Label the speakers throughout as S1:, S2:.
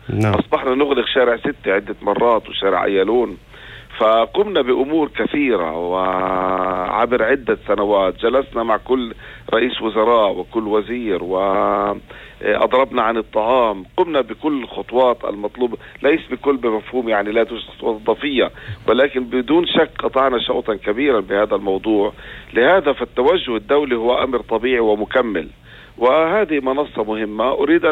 S1: نعم.
S2: أصبحنا نغلق شارع 6 عدة مرات وشارع أيالون. فقمنا بأمور كثيرة، وعبر عدة سنوات جلسنا مع كل رئيس وزراء وكل وزير وأضربنا عن الطعام. قمنا بكل الخطوات المطلوبة، ليس بكل بمفهوم يعني لا توجد خطوات إضافية، ولكن بدون شك قطعنا شوطا كبيرا بهذا الموضوع. لهذا فالتوجه الدولي هو أمر طبيعي ومكمل، وهذه منصة مهمة. أريد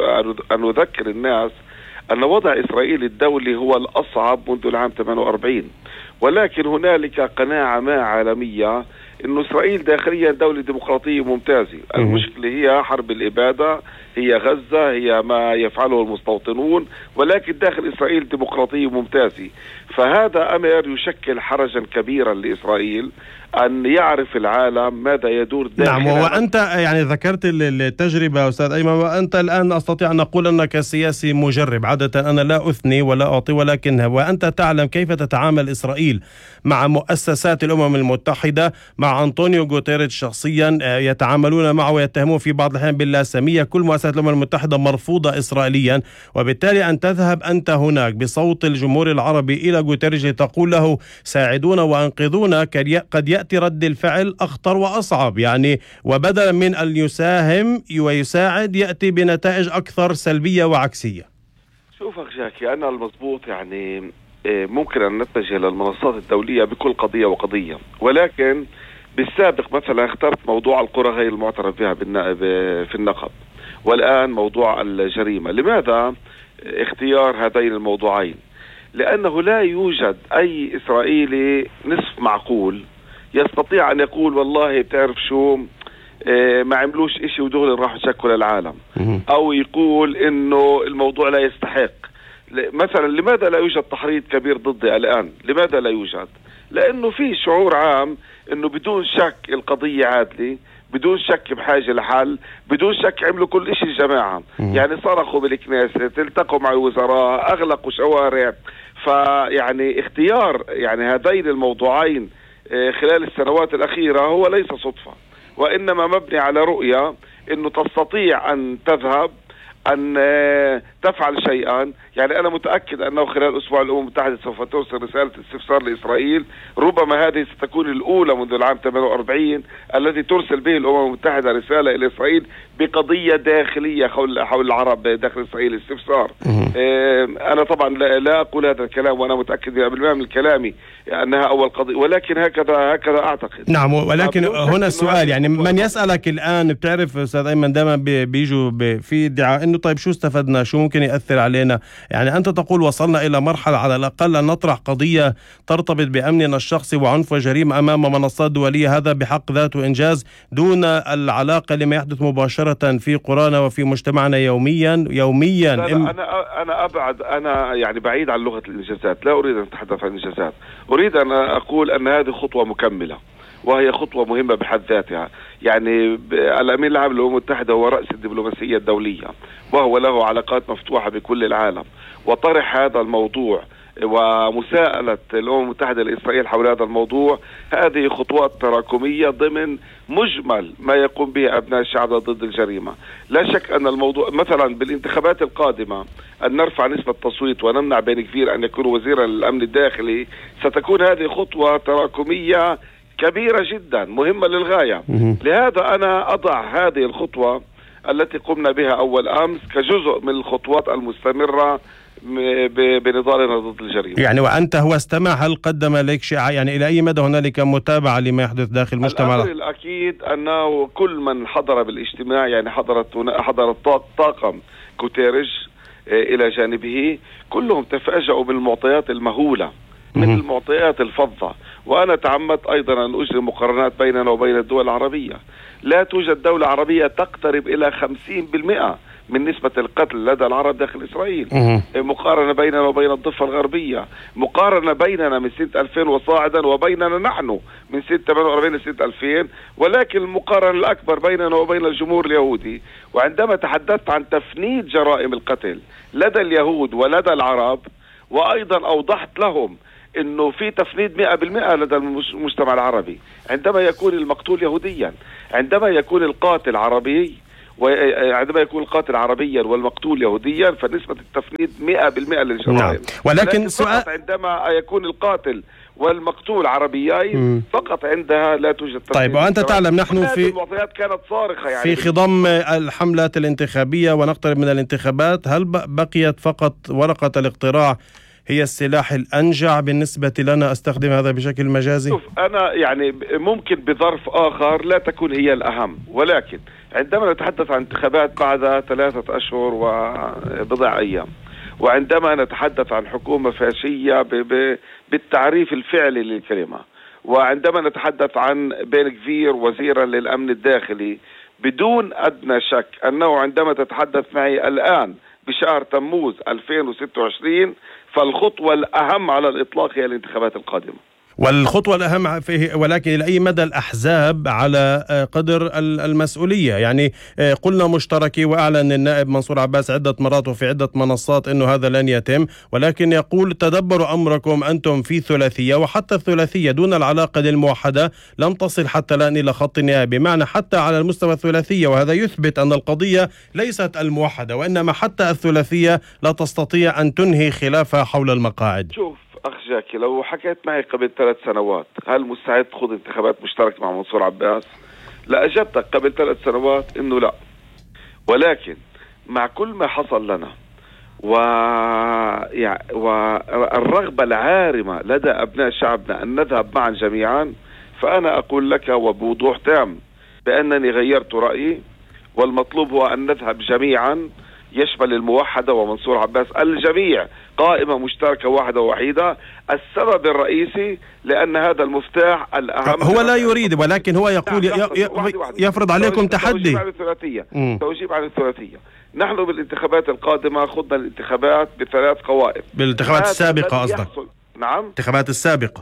S2: أن أذكر الناس أن وضع إسرائيل الدولي هو الأصعب منذ العام 48، ولكن هنالك قناعة ما عالمية أن إسرائيل داخليا دولة ديمقراطية ممتازة. المشكلة هي حرب الإبادة، هي غزة، هي ما يفعله المستوطنون، ولكن داخل إسرائيل ديمقراطية ممتازة. فهذا أمر يشكل حرجا كبيرا لإسرائيل أن يعرف العالم ماذا يدور داخل.
S1: نعم، وأنت يعني ذكرت التجربة أستاذ أيمن، وأنت الآن أستطيع أن أقول أنك سياسي مجرب. عادة أنا لا أثني ولا أعطي، ولكن وأنت تعلم كيف تتعامل إسرائيل مع مؤسسات الأمم المتحدة، مع أنطونيو غوتيريش شخصيا يتعاملون معه ويتهمون في بعض الأحيان باللاسامية. كل مؤسسات الأمم المتحدة مرفوضة إسرائيليا، وبالتالي أن تذهب أنت هناك بصوت الجمهور العربي إلى غوتيريش لتقول له ساعدونا وأنقذونا، قد يأتي رد الفعل أخطر وأصعب يعني، وبدلا من أن يساهم ويساعد يأتي بنتائج أكثر سلبية وعكسية.
S2: شوفك جاكي، أنا المضبوط يعني ممكن أن نتجه للمنصات الدولية بكل قضية وقضية، ولكن بالسابق مثلا اخترت موضوع القرى غير المعترف بها في النقب، والآن موضوع الجريمة. لماذا اختيار هذين الموضوعين؟ لأنه لا يوجد أي إسرائيلي نصف معقول يستطيع أن يقول والله بتعرف شو ما عملوش إشي ودول راح يشكل العالم، أو يقول إنه الموضوع لا يستحق. مثلا لماذا لا يوجد تحريض كبير ضدي الآن؟ لماذا لا يوجد؟ لأنه في شعور عام إنه بدون شك القضية عادلة، بدون شك بحاجة لحل، بدون شك عملوا كل إشي الجماعة. يعني صرخوا بالكنيسة، التقوا مع الوزراء، أغلقوا شوارع. فيعني اختيار يعني هذين الموضوعين خلال السنوات الأخيرة هو ليس صدفة، وإنما مبني على رؤية إنه تستطيع أن تذهب أن تفعل شيئا. يعني أنا متأكد أنه خلال أسبوع الأمم المتحدة سوف ترسل رسالة استفسار لإسرائيل، ربما هذه ستكون الأولى منذ العام 48 التي ترسل به الأمم المتحدة رسالة إلى إسرائيل بقضية داخلية حول العرب داخل إسرائيل، استفسار. أنا طبعا لا أقول هذا الكلام وأنا متأكد بالمئة من كلامي أنها أول قضية، ولكن هكذا أعتقد.
S1: نعم، ولكن هنا السؤال يعني من يسألك الآن، بتعرف أستاذ أيمن دائما بيجوا في ادعاء إنه طيب شو استفدنا، شو ممكن يأثر علينا. يعني أنت تقول وصلنا إلى مرحلة على الأقل أن نطرح قضية ترتبط بأمننا الشخصي وعنف وجريمة أمام منصات دولية، هذا بحق ذاته إنجاز دون العلاقة لما يحدث مباشرة في قرانا وفي مجتمعنا يوميا.
S2: أنا أبعد، أنا يعني بعيد عن لغة الإنجازات، لا أريد أن أتحدث عن الإنجازات، أريد أن أقول أن هذه خطوة مكملة وهي خطوة مهمة بحد ذاتها. يعني الأمين العام للأمم المتحدة هو رأس الدبلوماسية الدولية، وهو له علاقات مفتوحة بكل العالم، وطرح هذا الموضوع ومساءلة الأمم المتحدة لإسرائيل حول هذا الموضوع، هذه خطوات تراكمية ضمن مجمل ما يقوم به أبناء الشعب ضد الجريمة. لا شك أن الموضوع مثلا بالانتخابات القادمة أن نرفع نسبة التصويت ونمنع بن كفير أن يكون وزيرا للأمن الداخلي، ستكون هذه خطوة تراكمية كبيرة جدا مهمة للغاية. لهذا أنا أضع هذه الخطوة التي قمنا بها أول أمس كجزء من الخطوات المستمرة بنضالنا ضد الجريمة.
S1: يعني وأنت هو استمع، هل قدم لك شيء يعني إلى أي مدى هنالك متابعة لما يحدث داخل المجتمع؟
S2: الأمر الأكيد أنه كل من حضر بالاجتماع، يعني حضرت طاقم غوتيريش إلى جانبه، كلهم تفاجؤوا بالمعطيات المهولة مثل معطيات الفضة. وأنا تعمدت أيضا أن أجري مقارنات بيننا وبين الدول العربية. لا توجد دولة عربية تقترب إلى 50% من نسبة القتل لدى العرب داخل إسرائيل. مقارنة بيننا وبين الضفة الغربية، مقارنة بيننا من سنة 2000 وصاعدا وبيننا نحن من سنة 48 لسنة 2000، ولكن المقارنة الأكبر بيننا وبين الجمهور اليهودي. وعندما تحدثت عن تفنيد جرائم القتل لدى اليهود ولدى العرب، وأيضا أوضحت لهم انه في تفنيد 100% لدى المجتمع العربي عندما يكون المقتول يهوديا، عندما يكون القاتل عربي، وعندما يكون القاتل عربيا والمقتول يهوديا فنسبة التفنيد 100% للشرائع.
S1: نعم. ولكن سؤال
S2: عندما يكون القاتل والمقتول عربيين فقط عندها لا توجد تفنيد.
S1: طيب، وأنت تعلم نحن في
S2: المعطيات كانت صارخة يعني
S1: في خضم الحملات الانتخابية ونقترب من الانتخابات. هل بقيت فقط ورقة الاقتراع هي السلاح الأنجع بالنسبة لنا؟ أستخدم هذا بشكل مجازي.
S2: شوف، أنا يعني ممكن بظرف آخر لا تكون هي الأهم، ولكن عندما نتحدث عن انتخابات بعد 3 أشهر وبضع أيام، وعندما نتحدث عن حكومة فاشية بالتعريف الفعلي للكلمة، وعندما نتحدث عن بن كفير وزيرا للأمن الداخلي، بدون أدنى شك أنه عندما تتحدث معي الآن بشهر تموز 2026 فالخطوة الأهم على الإطلاق هي الانتخابات القادمة.
S1: والخطوة الأهم فيه، ولكن إلى أي مدى الأحزاب على قدر المسؤولية؟ يعني قلنا مشتركي، وأعلن النائب منصور عباس عدة مرات وفي عدة منصات أنه هذا لن يتم، ولكن يقول تدبروا أمركم، أنتم في ثلاثية، وحتى الثلاثية دون العلاقة للموحدة لم تصل حتى الآن إلى خط النهاية، بمعنى حتى على المستوى الثلاثية، وهذا يثبت أن القضية ليست الموحدة وإنما حتى الثلاثية لا تستطيع أن تنهي خلافها حول المقاعد.
S2: شوف أخ جاكي، لو حكيت معي قبل 3 سنوات هل مستعد تخوض انتخابات مشتركة مع منصور عباس؟ لأجبتك قبل 3 سنوات إنه لا. ولكن مع كل ما حصل لنا والرغبة العارمة لدى أبناء شعبنا أن نذهب معا جميعا، فأنا أقول لك وبوضوح تام بأنني غيرت رأيي، والمطلوب هو أن نذهب جميعا يشمل الموحدة ومنصور عباس، الجميع قائمة مشتركة واحدة وحيدة. السبب الرئيسي لأن هذا المفتاح الأهم.
S1: هو لا يريد، ولكن هو يقول يفرض عليكم تحدي.
S2: توجيب عن الثلاثية. نحن بالانتخابات القادمة خضنا الانتخابات ب3 قوائم.
S1: بالانتخابات السابقة قصدك؟
S2: نعم،
S1: الانتخابات السابقة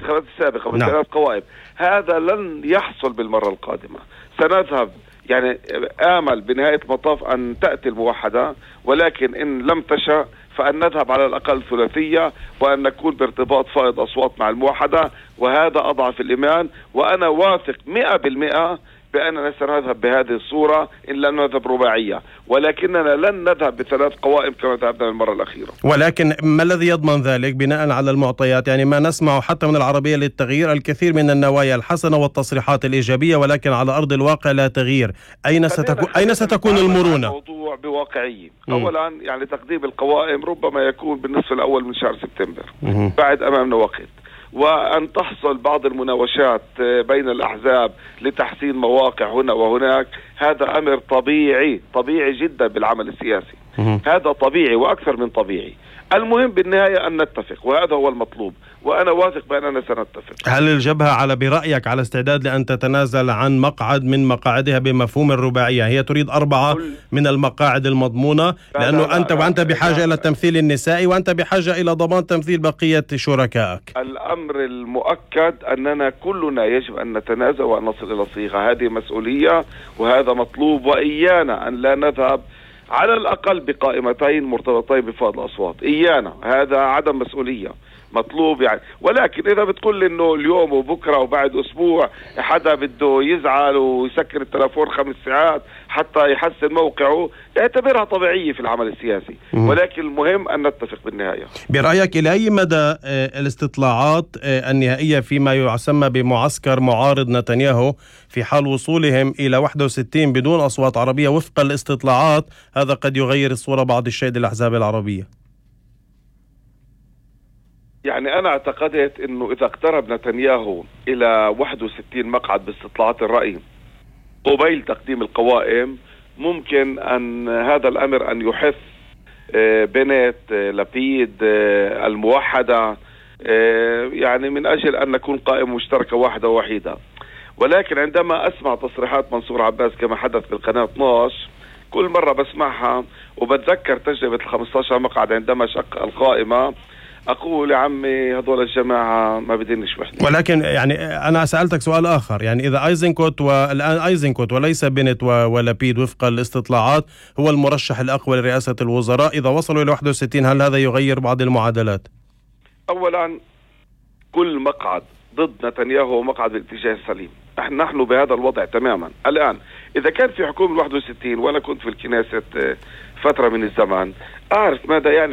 S2: ب3 قوائم. هذا لن يحصل بالمرة القادمة. سنذهب يعني آمل بنهاية المطاف أن تأتي الموحدة، ولكن إن لم تشأ فأن نذهب على الأقل ثلاثية، وأن نكون بارتباط فائض أصوات مع الموحدة، وهذا أضعف الإيمان. وأنا واثق 100% بأننا سنذهب بهذه الصورة إن لم نذهب رباعية، ولكننا لن نذهب ب3 قوائم كما ذهبنا المرة الأخيرة.
S1: ولكن ما الذي يضمن ذلك بناء على المعطيات؟ يعني ما نسمع حتى من العربية للتغيير الكثير من النوايا الحسنة والتصريحات الإيجابية، ولكن على أرض الواقع لا تغيير. أين ستكون المرونة؟
S2: موضوع بواقعي. أولا يعني تقديم القوائم ربما يكون بالنصف الأول من شهر سبتمبر، بعد أمامنا وقت، وأن تحصل بعض المناوشات بين الأحزاب لتحسين مواقع هنا وهناك، هذا أمر طبيعي جدا بالعمل السياسي. هذا طبيعي وأكثر من طبيعي. المهم بالنهاية أن نتفق، وهذا هو المطلوب، وأنا واثق بأننا سنتفق.
S1: هل الجبهة برأيك على استعداد لأن تتنازل عن مقعد من مقاعدها بمفهوم الرباعية؟ هي تريد 4 من المقاعد المضمونة، لأنه أنت بحاجة إلى التمثيل النسائي، وأنت بحاجة إلى ضمان تمثيل بقية شركائك.
S2: الأمر المؤكد أننا كلنا يجب أن نتنازل وأن نصل إلى صيغة. هذه مسؤولية وهذا مطلوب، وإيانا أن لا نذهب على الأقل بقائمتين مرتبطين بفائض الأصوات. إيانا هذا عدم مسؤولية مطلوب يعني. ولكن إذا بتقول لي إنه اليوم وبكرة وبعد أسبوع حدا بده يزعل ويسكر التلفون 5 ساعات حتى يحسن موقعه، اعتبرها طبيعية في العمل السياسي. ولكن المهم أن نتفق بالنهاية.
S1: برأيك إلى أي مدى الاستطلاعات النهائية فيما يسمى بمعسكر معارض نتنياهو في حال وصولهم إلى 61 بدون أصوات عربية وفق الاستطلاعات، هذا قد يغير الصورة بعض الشيء للأحزاب العربية؟
S2: يعني أنا اعتقدت أنه إذا اقترب نتنياهو إلى 61 مقعد باستطلاعات الرأي قبيل تقديم القوائم، ممكن أن هذا الأمر أن يحث بنت لبيد الموحدة يعني من أجل أن نكون قائمة مشتركة واحدة وحيدة. ولكن عندما أسمع تصريحات منصور عباس كما حدث بالقناة 12، كل مرة بسمعها وبتذكر تجربة 15 مقعد عندما شق القائمة، أقول يا عمي هذول الجماعة ما بدينش وحدة.
S1: ولكن يعني أنا سألتك سؤال آخر، يعني إذا أيزنكوت، والآن أيزنكوت وليس بنت ولبيد وفق الاستطلاعات هو المرشح الأقوى لرئاسة الوزراء، إذا وصلوا إلى 61 هل هذا يغير بعض المعادلات؟
S2: أولا كل مقعد ضد نتنياهو مقعد بالاتجاه السليم. نحن بهذا الوضع تماما. الآن إذا كان في حكومة 61 وأنا كنت في الكنيسة فترة من الزمان، أعرف ماذا يعني